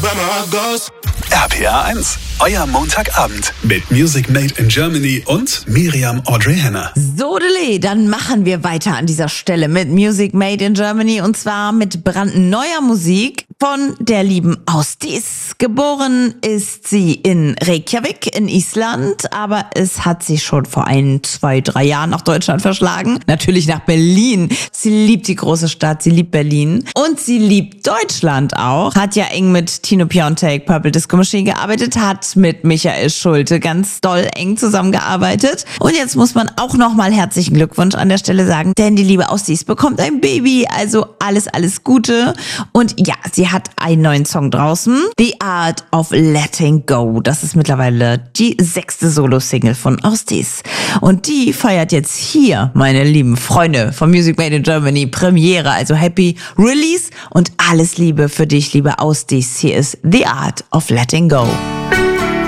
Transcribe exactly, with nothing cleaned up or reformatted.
R P R eins, euer Montagabend mit Music Made in Germany und Miriam Audrey Henner. Sodele, dann machen wir weiter an dieser Stelle mit Music Made in Germany und zwar mit brandneuer Musik von der lieben Ásdís. Geboren ist sie in Reykjavik in Island, aber es hat sie schon vor ein, zwei, drei Jahren nach Deutschland verschlagen. Natürlich nach Berlin. Sie liebt die große Stadt, sie liebt Berlin und sie liebt Deutschland auch. Hat ja eng mit Tino Piontek, Purple Disco Machine gearbeitet, hat mit Michael Schulte ganz doll eng zusammengearbeitet. Und jetzt muss man auch nochmal herzlichen Glückwunsch an der Stelle sagen, denn die liebe Ásdís bekommt ein Baby, also alles, alles Gute. Und ja, sie hat einen neuen Song draußen, The Art of Letting Go. Das ist mittlerweile die sechste Solo-Single von Ásdís. Und die feiert jetzt hier, meine lieben Freunde von Music Made in Germany, Premiere, also Happy Release und alles Liebe für dich, liebe Ásdís. Hier ist The Art of Letting Go.